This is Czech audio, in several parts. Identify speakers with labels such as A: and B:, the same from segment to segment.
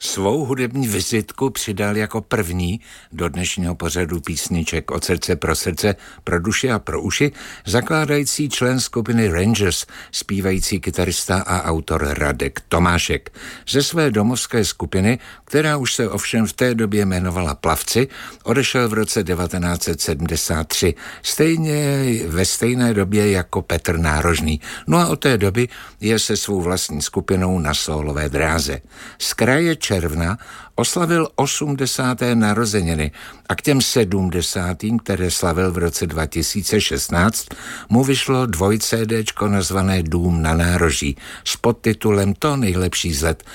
A: Svou hudební vizitku přidal jako první do dnešního pořadu písniček Od srdce pro srdce, pro duši a pro uši zakládající člen skupiny Rangers, zpívající kytarista a autor Radek Tomášek. Ze své domovské skupiny, která už se ovšem v té době jmenovala Plavci, odešel v roce 1973, stejně ve stejné době jako Petr Nárožný. No a od té doby je se svou vlastní skupinou na sólové dráze. Z kraje června oslavil 80. narozeniny a k těm 70., které slavil v roce 2016, mu vyšlo 2CD nazvané Dům na nároží s podtitulem To nejlepší z let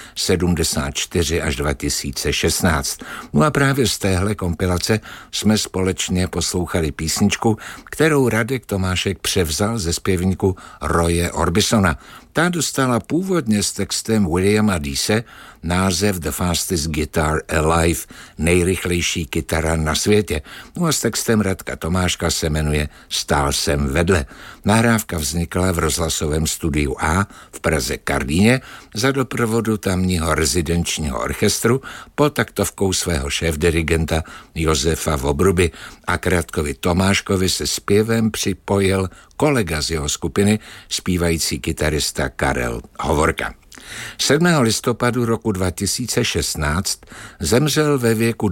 A: 74 až 2016. No a právě z téhle kompilace jsme společně poslouchali písničku, kterou Radek Tomášek převzal ze zpěvníku Roye Orbisona. Ta dostala původně s textem Williama Deese název The Fastest Guitar Alive, nejrychlejší kytara na světě. No a s textem Radka Tomáška se jmenuje Stál jsem vedle. Nahrávka vznikla v rozhlasovém studiu A v Praze Karlíně za doprovodu tamního rezidenčního orchestru pod taktovkou svého šéfdirigenta Josefa Vobruby a k Radkovi Tomáškovi se zpěvem připojil kolega z jeho skupiny, zpívající kytarista Karel Hovorka. 7. listopadu roku 2016 zemřel ve věku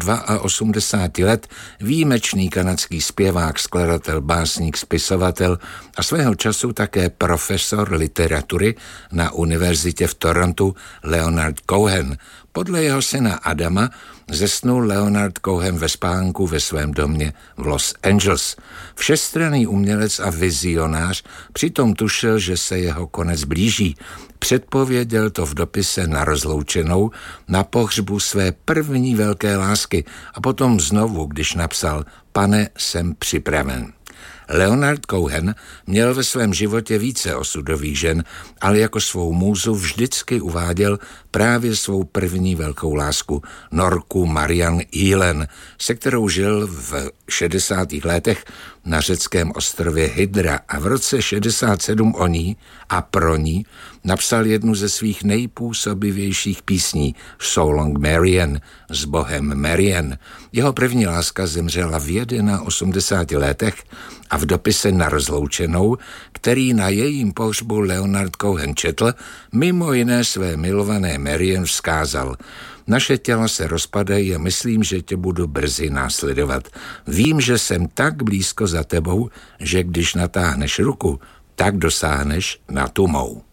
A: 82 let výjimečný kanadský zpěvák, skladatel, básník, spisovatel a svého času také profesor literatury na univerzitě v Torontu Leonard Cohen. Podle jeho syna Adama zesnul Leonard Cohen ve spánku ve svém domě v Los Angeles. Všestranný umělec a vizionář přitom tušil, že se jeho konec blíží. Předpověděl to v dopise na rozloučenou na pohřbu své první velké lásky a potom znovu, když napsal Pane, jsem připraven. Leonard Cohen měl ve svém životě více osudových žen, ale jako svou můzu vždycky uváděl právě svou první velkou lásku, Norku Marianne Eelen, se kterou žil v 60. letech na řeckém ostrově Hydra a v roce 67 o ní a pro ní napsal jednu ze svých nejpůsobivějších písní So Long Marianne, s Bohem Marianne. Jeho první láska zemřela v 81 letech a v dopise na rozloučenou, který na jejím pohřbu Leonard Cohen četl, mimo jiné své milované Marianne vzkázal: Naše těla se rozpadají a myslím, že tě budu brzy následovat. Vím, že jsem tak blízko za tebou, že když natáhneš ruku, tak dosáhneš na tu mou.